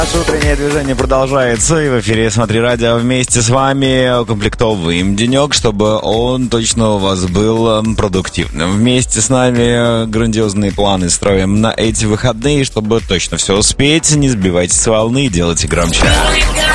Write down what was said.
Наше утреннее движение продолжается, и в эфире «Смотри радио» вместе с вами укомплектовываем денек, чтобы он точно у вас был продуктивным. Вместе с нами грандиозные планы строим на эти выходные, чтобы точно все успеть. Не сбивайтесь с волны и делайте громче.